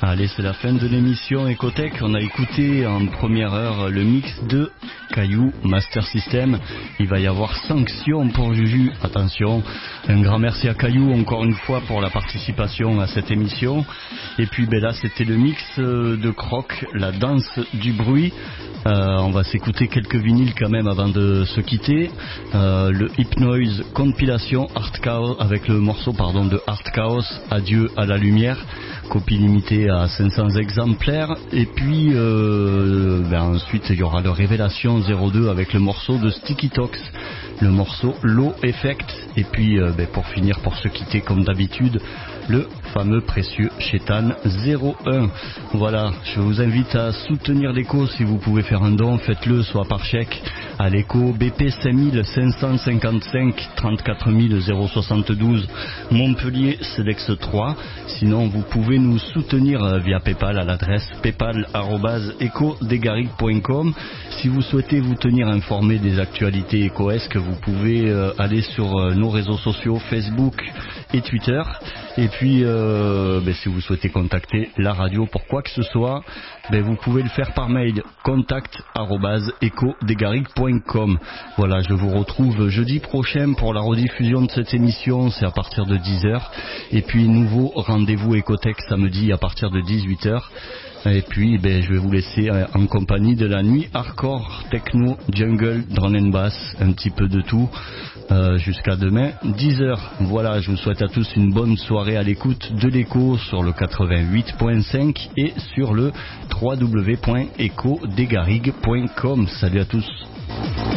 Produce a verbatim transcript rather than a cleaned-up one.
Allez, c'est la fin de l'émission Ecotech. On a écouté en première heure le mix de Caillou Master System. Il va y avoir sanction pour Juju. Attention, un grand merci à Caillou encore une fois pour la participation à cette émission. Et puis ben là, c'était le mix de Croc, la danse du bruit. Euh, on va s'écouter quelques vinyles quand même avant de se quitter. Euh, le Hypnoise compilation Art Chaos avec le morceau pardon de Art Chaos, Adieu à la lumière. Copie limitée à cinq cents exemplaires. Et puis euh, ben ensuite il y aura le Révélation zéro deux avec le morceau de Sticky Talks, le morceau Low Effect. Et puis euh, ben, pour finir, pour se quitter comme d'habitude, le fameux précieux Chétan zéro un. Voilà, je vous invite à soutenir l'écho. Si vous pouvez faire un don, faites-le, soit par chèque à l'écho B P cinq cinq cent cinquante-cinq trente-quatre mille soixante-douze Montpellier Selex trois. Sinon vous pouvez nous soutenir via Paypal à l'adresse paypal arobase eco des garrigues point com. Si vous souhaitez vous tenir informé des actualités écoesques, vous pouvez euh, aller sur euh, nos réseaux sociaux Facebook et Twitter. Et puis euh, ben, si vous souhaitez contacter la radio pour quoi que ce soit, ben, vous pouvez le faire par mail contact arobase eco des garrigues point com. Voilà, je vous retrouve jeudi prochain pour la rediffusion de cette émission, c'est à partir de dix heures. Et puis nouveau rendez-vous Ecotech samedi à partir de dix-huit heures. Et puis ben, je vais vous laisser en compagnie de la nuit hardcore, techno, jungle, drum and bass, un petit peu de tout, euh, jusqu'à demain dix heures. Voilà, je vous souhaite à tous une bonne soirée à l'écoute de l'écho sur le quatre-vingt-huit point cinq et sur le w w w point eco des garrigues point com. Salut à tous.